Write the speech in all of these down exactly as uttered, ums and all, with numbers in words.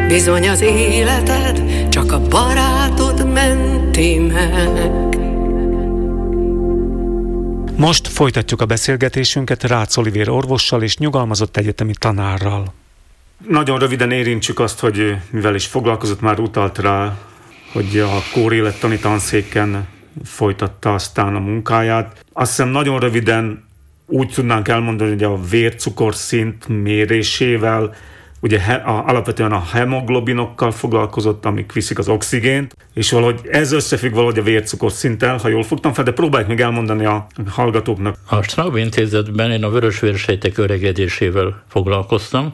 Bizony az életed csak a barátod menti meg. Most folytatjuk a beszélgetésünket Rácz Olivér orvossal és nyugalmazott egyetemi tanárral. Nagyon röviden érintsük azt, hogy mivel is foglalkozott, már utalt rá, hogy a kórélettani tanszéken folytatta aztán a munkáját. Azt hiszem nagyon röviden úgy tudnánk elmondani, hogy a vércukorszint mérésével, ugye he, a, alapvetően a hemoglobinokkal foglalkozott, amik viszik az oxigént, és valahogy ez összefügg valahogy a vércukorszinttel, ha jól fogtam fel, de próbáljuk még elmondani a hallgatóknak. A Straub intézetben én a vörösvérsejtek öregedésével foglalkoztam,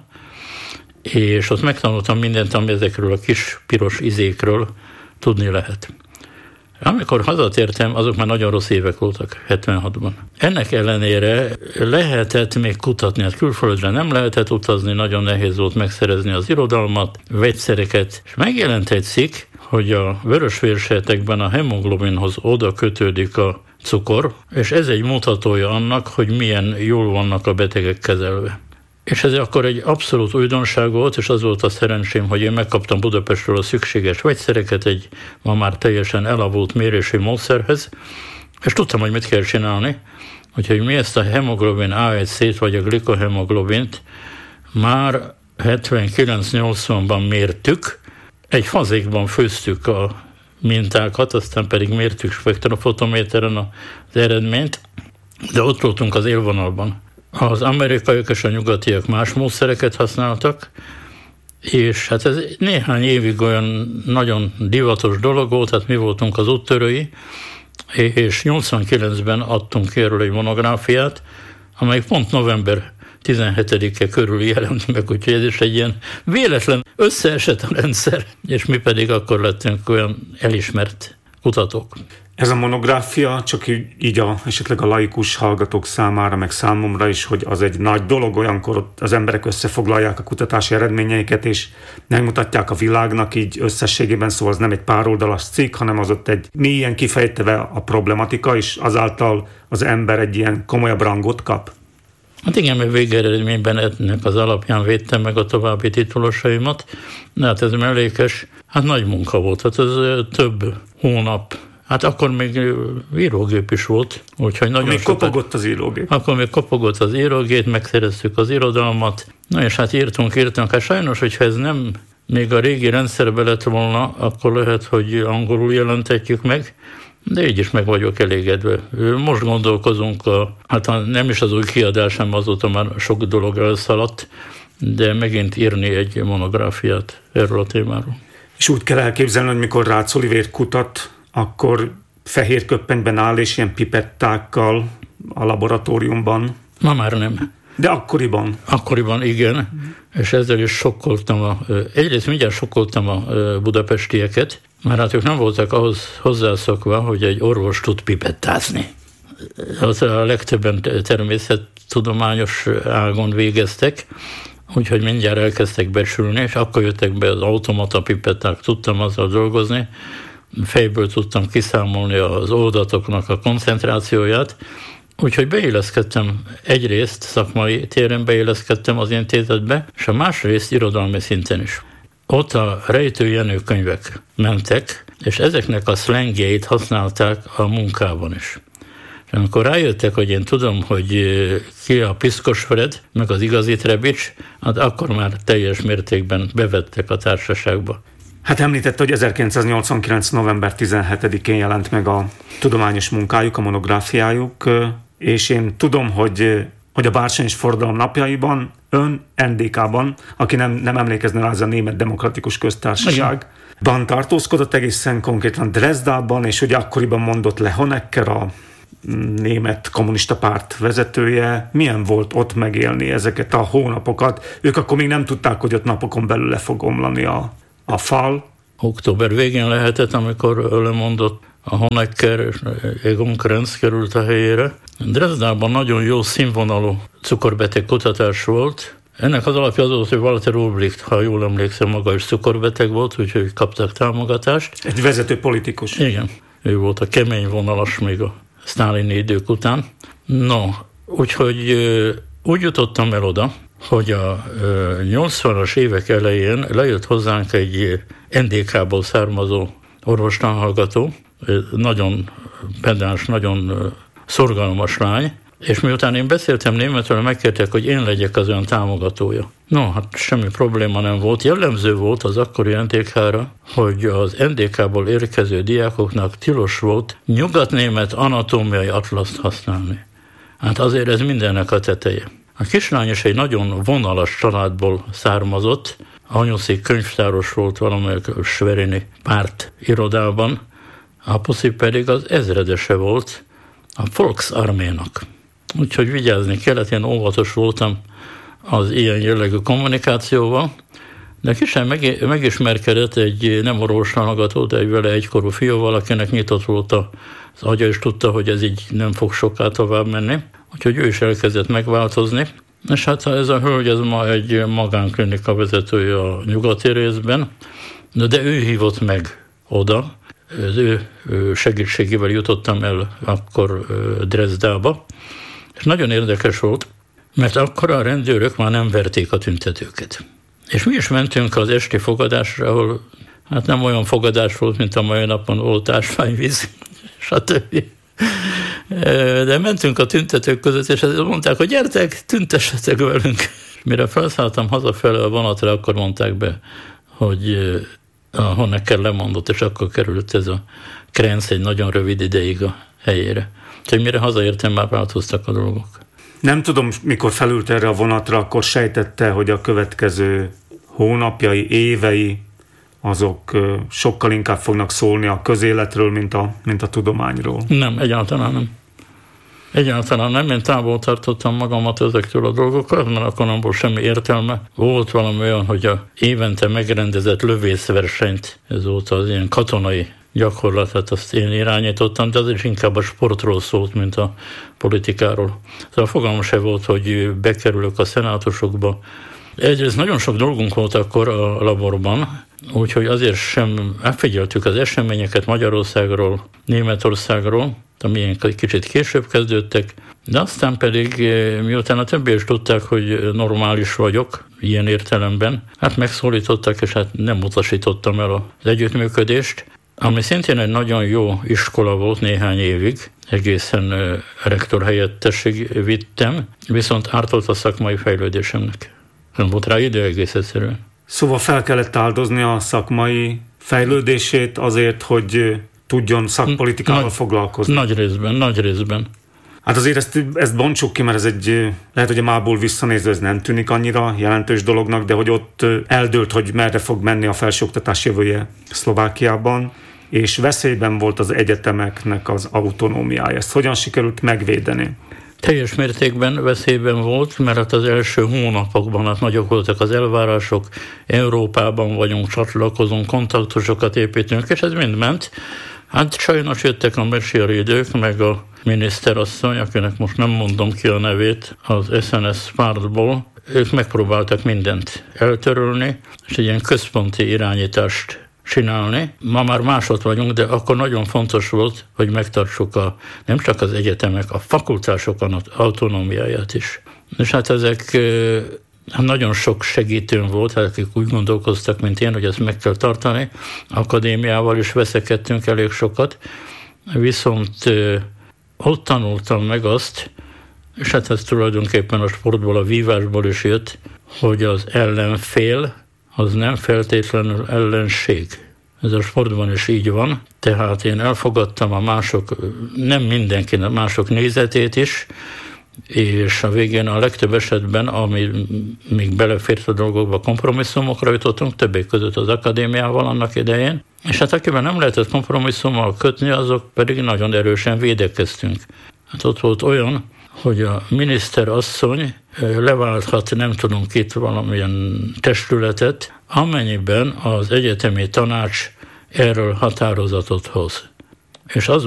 és ott megtanultam mindent, ami ezekről a kis piros izékről tudni lehet. Amikor hazatértem, azok már nagyon rossz évek voltak, hetvenhatban. Ennek ellenére lehetett még kutatni, hát külföldre nem lehetett utazni, nagyon nehéz volt megszerezni az irodalmat, vegyszereket, és megjelent egy cikk, hogy a vörösvérsejtekben a hemoglobinhoz oda kötődik a cukor, és ez egy mutatója annak, hogy milyen jól vannak a betegek kezelve. És ez akkor egy abszolút újdonság volt, és az volt a szerencsém, hogy én megkaptam Budapestről a szükséges vegyszereket egy ma már teljesen elavult mérési módszerhez, és tudtam, hogy mit kell csinálni, úgyhogy mi ezt a hemoglobin á egy cét vagy a glikohemoglobint már hetvenkilenc nyolcvanban mértük, egy fazékban főztük a mintákat, aztán pedig mértük spektrofotométeren az eredményt, de ott voltunk az élvonalban. Az amerikaiak és a nyugatiak más módszereket használtak, és hát ez néhány évig olyan nagyon divatos dolog volt, hát mi voltunk az úttörői, és nyolcvankilencben adtunk ki erről egy monográfiát, amely pont november tizenhetedike körül jelent meg, úgyhogy ez is egy ilyen véletlen összeesett a rendszer, és mi pedig akkor lettünk olyan elismert kutatók. Ez a monográfia csak így, így a, esetleg a laikus hallgatók számára, meg számomra is, hogy az egy nagy dolog, olyankor ott az emberek összefoglalják a kutatási eredményeiket, és megmutatják a világnak így összességében, szóval az nem egy pároldalas cikk, hanem az ott egy mélyen kifejtve a problematika, és azáltal az ember egy ilyen komolyabb rangot kap. Hát igen, mert végeredményben ennek az alapján védtem meg a további titulosaimat, de hát ez mellékes, hát nagy munka volt, hát ez több hónap. Hát akkor még írógép is volt, úgyhogy nagyon még sokat... kopogott az írógép. Akkor még kopogott az írógép, megszereztük az irodalmat, na és hát írtunk, írtunk. Hát sajnos, hogyha ez nem még a régi rendszerbe lett volna, akkor lehet, hogy angolul jelentetjük meg, de így is meg vagyok elégedve. Most gondolkozunk, a, hát nem is az új kiadás, hanem azóta már sok dolog elszaladt, de megint írni egy monográfiát erről a témáról. És úgy kell elképzelni, hogy mikor Rácz Olivér kutat, akkor fehér köppenyben áll, és ilyen pipettákkal a laboratóriumban. Ma már nem. De akkoriban? Akkoriban igen, mm. és ezzel is sokkoltam a, egyrészt mindjárt sokkoltam a budapestieket, mert hát ők nem voltak ahhoz hozzászokva, hogy egy orvos tud pipettázni. Az a legtöbben természettudományos ágon végeztek, úgyhogy mindjárt elkezdtek becsülni, és akkor jöttek be az automata pipetták, tudtam azzal dolgozni, fejből tudtam kiszámolni az oldatoknak a koncentrációját, úgyhogy beilleszkedtem egyrészt szakmai téren beilleszkedtem az intézetbe, és a másrészt irodalmi szinten is. Ott a Rejtő Jenő könyvek mentek, és ezeknek a szlengjeit használták a munkában is. És amikor rájöttek, hogy én tudom, hogy ki a Piszkos Fred, meg az igazi Trebics, hát akkor már teljes mértékben bevettek a társaságba. Hát említette, hogy ezerkilencszáznyolcvankilenc november tizenhetedikén jelent meg a tudományos munkájuk, a monográfiájuk, és én tudom, hogy, hogy a Bársony és Forradalom napjaiban ön en dé ká-ban, aki nem, nem emlékezne rá, ez a Német Demokratikus Köztársaságban tartózkodott, egészen konkrétan Dresdában, és ugye akkoriban mondott le Honecker, a német kommunista párt vezetője. Milyen volt ott megélni ezeket a hónapokat? Ők akkor még nem tudták, hogy ott napokon belül le fog omlani a a fal. Október végén lehetett, amikor lemondott a Honecker, és Egon Krenz került a helyére. Dresdában nagyon jó színvonalú cukorbeteg kutatás volt. Ennek az alapja az volt, hogy Walter Ulbricht, ha jól emlékszem, maga is cukorbeteg volt, úgyhogy kaptak támogatást. Egy vezető politikus. Igen, ő volt a kemény vonalas még a sztálini idők után. No, úgyhogy úgy jutottam el oda, hogy a nyolcvanas évek elején lejött hozzánk egy en dé ká-ból származó orvostanhallgató, nagyon pedáns, nagyon szorgalmas lány, és miután én beszéltem németül, megkértek, hogy én legyek az ön támogatója. No, hát semmi probléma nem volt. Jellemző volt az akkori en dé ká-ra, hogy az en dé ká-ból érkező diákoknak tilos volt nyugatnémet anatómiai atlaszt használni. Hát azért ez mindennek a teteje. A kislány is egy nagyon vonalas családból származott, anyuszi könyvtáros volt valamelyik schwerini párt irodában, apuszi pedig az ezredese volt a Volksarménak. Úgyhogy vigyázni kellett, én óvatos voltam az ilyen jellegű kommunikációval, de kisen meg, megismerkedett egy nem orvostanhallgató, de egy vele egykorú fiúval, akinek nyitott volt az agya, és tudta, hogy ez így nem fog soká tovább menni. Úgyhogy ő is elkezdett megváltozni. És hát ez a hölgy, ez ma egy magánklinika vezetője a nyugati részben, de ő hívott meg oda. Az ő segítségével jutottam el akkor Dresdába, és nagyon érdekes volt, mert akkor a rendőrök már nem verték a tüntetőket. És mi is mentünk az esti fogadásra, ahol hát nem olyan fogadás volt, mint a mai napon volt ásványvíz, stb. De mentünk a tüntetők között, és mondták, hogy gyertek, tüntessetek velünk. Mire felszálltam hazafele a vonatra, akkor mondták be, hogy a Honecker lemondott, és akkor került ez a Krenz egy nagyon rövid ideig a helyére. Úgyhogy mire hazaértem, már változtak a dolgok. Nem tudom, mikor felült erre a vonatra, akkor sejtette, hogy a következő hónapjai, évei, azok sokkal inkább fognak szólni a közéletről, mint a, mint a tudományról. Nem, egyáltalán nem. Egyáltalán nem, én távol tartottam magamat ezektől a dolgokat, mert akkor nem volt semmi értelme. Volt valami olyan, hogy a évente megrendezett lövészversenyt, ez volt az ilyen katonai gyakorlatot, azt én irányítottam, de az is inkább a sportról szólt, mint a politikáról. Szóval fogalmam se volt, hogy bekerülök a szenátusokba. Egyrészt nagyon sok dolgunk volt akkor a laborban, úgyhogy azért sem elfigyeltük az eseményeket Magyarországról, Németországról, ami ilyen kicsit később kezdődtek, de aztán pedig, miután a többi is tudták, hogy normális vagyok, ilyen értelemben, hát megszólítottak, és hát nem utasítottam el az együttműködést, ami szintén egy nagyon jó iskola volt néhány évig, egészen rektor helyettesig vittem, viszont ártott a szakmai fejlődésemnek. Nem volt rá idő egész egyszerűen. Szóval fel kellett áldozni a szakmai fejlődését azért, hogy tudjon szakpolitikával nagy, foglalkozni. Nagy részben, nagy részben. Hát azért ezt, ezt bontsuk ki, mert ez egy, lehet, hogy a mából visszanézve ez nem tűnik annyira jelentős dolognak, de hogy ott eldőlt, hogy merre fog menni a felsőoktatás jövője Szlovákiában, és veszélyben volt az egyetemeknek az autonómiája. Ezt hogyan sikerült megvédeni? Teljes mértékben veszélyben volt, mert hát az első hónapokban hát nagyok voltak az elvárások, Európában vagyunk, csatlakozunk, kontaktusokat építünk, és ez mind ment. Hát sajnos jöttek a meséri idők, meg a miniszterasszony, akinek most nem mondom ki a nevét, az es en es pártból, ők megpróbáltak mindent eltörölni, és egy ilyen központi irányítást csinálni. Ma már másod vagyunk, de akkor nagyon fontos volt, hogy megtartsuk a, nem csak az egyetemek, a fakultások autonómiáját is. És hát ezek nagyon sok segítőm volt, hát akik úgy gondolkoztak, mint én, hogy ezt meg kell tartani. Akadémiával is veszekedtünk elég sokat, viszont ott tanultam meg azt, és hát ez tulajdonképpen a sportból, a vívásból is jött, hogy az ellenfél az nem feltétlenül ellenség. Ez a sportban is így van, tehát én elfogadtam a mások, nem mindenkinek, mások nézetét is, és a végén a legtöbb esetben, ami még belefért a dolgokba, kompromisszumokra jutottunk, többek között az akadémiával annak idején, és hát akiben nem lehetett kompromisszummal kötni, azok pedig nagyon erősen védekeztünk. Hát ott volt olyan, hogy a miniszterasszony leválthat, nem tudunk itt valamilyen testületet, amennyiben az egyetemi tanács erről határozatot hoz. És az